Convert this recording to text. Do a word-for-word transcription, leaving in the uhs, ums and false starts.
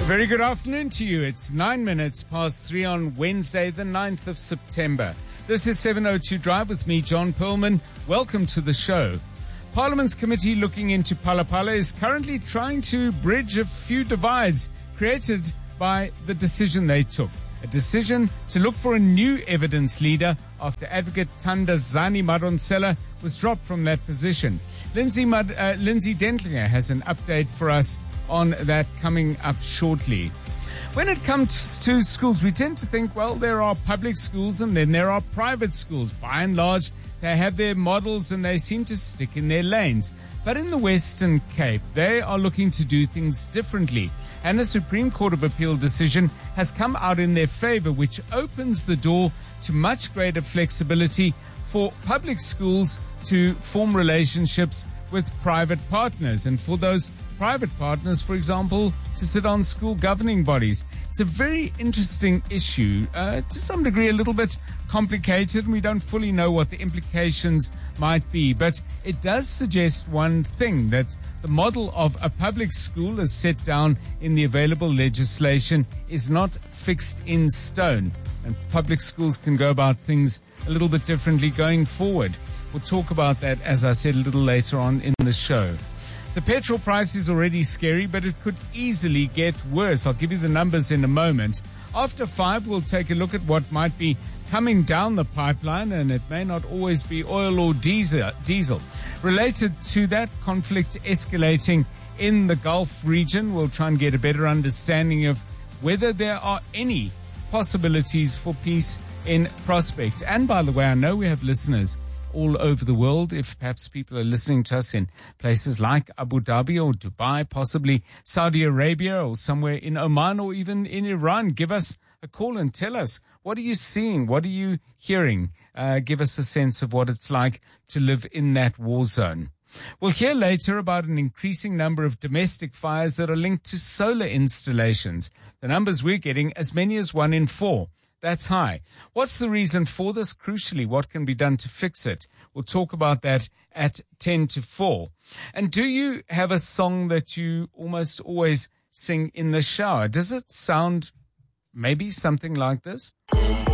Very good afternoon to you. It's nine minutes past three on Wednesday, the ninth of September. This is seven oh two Drive with me, John Perlman. Welcome to the show. Parliament's committee looking into Phala Phala is currently trying to bridge a few divides created by the decision they took. A decision to look for a new evidence leader after Advocate Thandazani Madonsela was dropped from that position. Lindsay, Mad- uh, Lindsay Dentlinger has an update for us on that coming up shortly. When it comes to schools, we tend to think, well, there are public schools and then there are private schools. By and large, they have their models and they seem to stick in their lanes. But in the Western Cape, they are looking to do things differently. And the Supreme Court of Appeal decision has come out in their favor, which opens the door to much greater flexibility for public schools to form relationships with private partners, and for those private partners, for example, to sit on school governing bodies. It's a very interesting issue, uh, to some degree a little bit complicated, and we don't fully know what the implications might be, but it does suggest one thing, that the model of a public school as set down in the available legislation is not fixed in stone, and public schools can go about things a little bit differently going forward. We'll talk about that, as I said, a little later on in the show. The petrol price is already scary, but it could easily get worse. I'll give you the numbers in a moment. After five, we'll take a look at what might be coming down the pipeline, and it may not always be oil or diesel. diesel. Related to that, conflict escalating in the Gulf region. We'll try and get a better understanding of whether there are any possibilities for peace in prospect. And by the way, I know we have listeners all over the world. If perhaps people are listening to us in places like Abu Dhabi or Dubai, possibly Saudi Arabia or somewhere in Oman or even in Iran, give us a call and tell us, what are you seeing? What are you hearing? Uh, give us a sense of what it's like to live in that war zone. We'll hear later about an increasing number of domestic fires that are linked to solar installations. The numbers we're getting, as many as one in four. That's high. What's the reason for this? Crucially, what can be done to fix it? We'll talk about that at ten to four. And do you have a song that you almost always sing in the shower? Does it sound maybe something like this?